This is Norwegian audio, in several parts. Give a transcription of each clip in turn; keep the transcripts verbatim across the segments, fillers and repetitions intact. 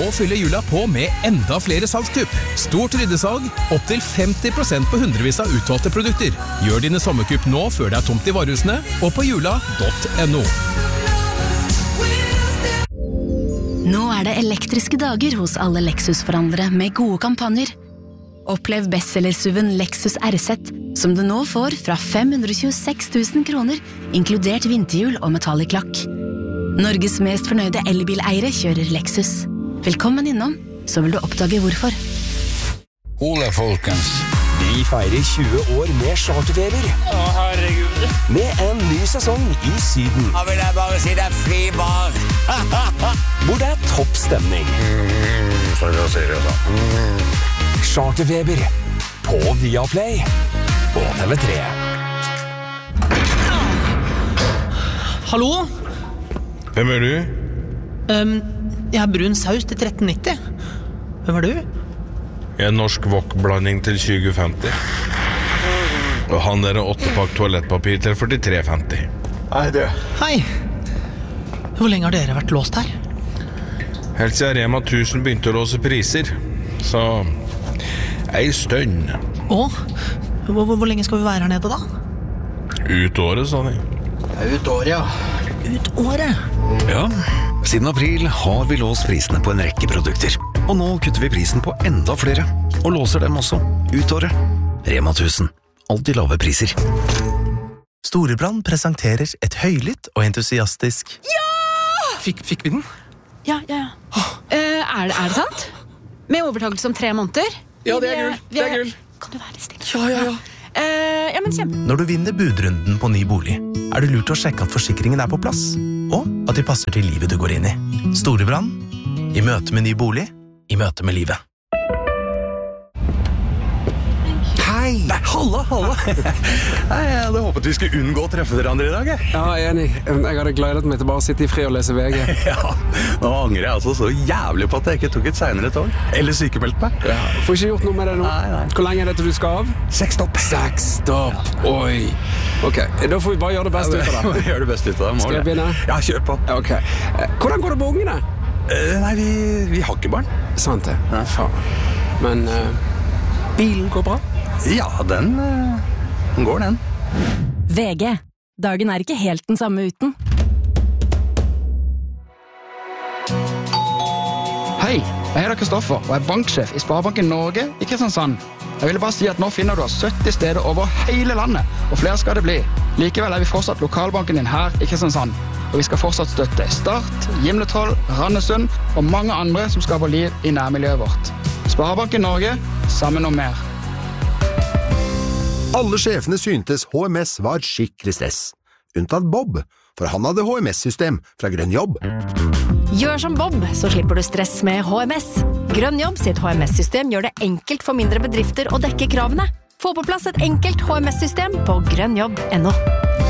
Nå fyller jula på med enda flere salgskupp. Stort ryddesalg, opp til femti prosent på hundrevis av utvalgte produkter. Gjør dine sommerkupp nå før det er tomt i varehusene, og på jula punktum no. Nå er det elektriske dager hos alle Lexus-forhandlere med gode kampanjer. Opplev bestsellersuven Lexus R Z, som du nå får fra fem hundre tjueseks tusen kroner, inkludert vinterhjul og metallic lakk. Norges mest fornøyde elbileiere kjører Lexus. Velkommen innom, så vil du oppdage hvorfor. Ole folkens, vi feirer tjue år med charterferer. Å, herregud. Med en ny sesong i Syden. Da vil jeg bare si det er fri bar. Hvor det er topp stemning. Mm, for å si det sånn. Mm. Charterfeber på Viaplay og T V tre. Hallo? Hvem er du? Um, jeg har brun saus til tretten nitti. Hvem er du? Jeg er norsk wok-blanding til tjue femti. Og han er en åttepakk toalettpapir til førtitre femti. Hei, du. Hei. Hvor lenge har dere vært låst her? Helt siden Rema tusen begynte å låse priser. Så ei stønn. Å? Hvor, hvor, hvor lenge skal vi være her nede da? Ut året, sa de. Ut året, ja. Ut året? Ja, siden april har vi låst prisene på en rekke produkter. Og nå kutter vi prisen på enda flere. Og låser dem også ut året. Rema tusen. Alltid lave priser. Storebrand presenterer et høylytt og entusiastisk Ja! Fikk, fikk vi den? Ja, ja, ja. Uh, er, det, er det sant? Med overtakelse om tre måneder? Ja, det er gull. Det er gull. Kan du være litt stille? Ja, ja, ja. Uh, ja, men kjempe. Når du vinner budrunden på ny bolig, er det lurt å sjekke at forsikringen er på plass, og at de passer til livet du går inn i. Storebrand, i møte med ny bolig, i møte med livet. Hei! Nei, halla, halla! Nei, jeg hadde håpet vi skulle unngå å treffe hverandre i dag, jeg. Ja, enig. Jeg hadde gledet meg til bare å sitte i fri og lese V G. Ja, nå angrer jeg altså så jævlig på at jeg ikke tok et senere tog. Eller sykemeldt meg. Ja, får ikke gjort noe med det nå. Nei, nei. Hvor lenge er det til du skal av? Seks stopp. Seks stopp. Ja. Oi. Ok, da får vi bare gjøre det beste ut av det. Gjør det beste ut av det. Skal jeg begynne? Ja, kjør på. Ok. Hvordan går det med ungene? Uh, nei, vi, vi har ikke barn. Sant det. Ja. Faen. Men uh, bilen går bra? Ja, den, den går den. V G. Dagen er ikke helt den samme uten. Hei, jeg heter Kristoffer og er banksjef i Sparebanken Norge i Kristiansand. Jeg ville bare si at nå finner du oss sytti steder over hele landet, og flere skal det bli. Likevel er vi fortsatt lokalbanken din her i Kristiansand. Og vi skal fortsatt støtte Start, Gimletroll, Randesund og mange andre som skaper liv i nærmiljøet vårt. Sparebanken Norge, sammen om mer. Alle sjefene syntes H M S var skikkelig stress. Unntatt Bob, for han hadde H M S-system fra Grønn Jobb. Gjør som Bob, så slipper du stress med H M S. Grønn Jobb sitt H M S-system gjør det enkelt for mindre bedrifter å dekke kravene. Få på plass et enkelt H M S-system på grønnjobb punktum no.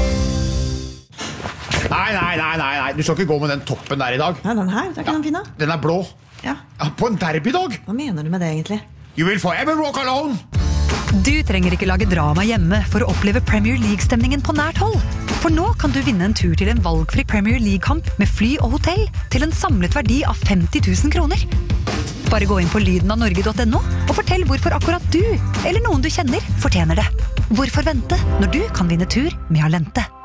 Nei, nei, nei, nei, nei, du skal ikke gå med den toppen der i dag. Nei, den her, det er ikke den fine. Den er blå. Ja. På en derbydag. Hva mener du med det egentlig? You will forever walk alone. Du trenger ikke lage drama hjemme for å oppleve Premier League-stemningen på nært hold. For nå kan du vinne en tur til en valgfri Premier League-kamp med fly og hotell til en samlet verdi av femti tusen kroner. Bare gå inn på lyden av norge punktum no og fortell hvorfor akkurat du, eller noen du kjenner, fortjener det. Hvorfor vente når du kan vinne tur med Alente?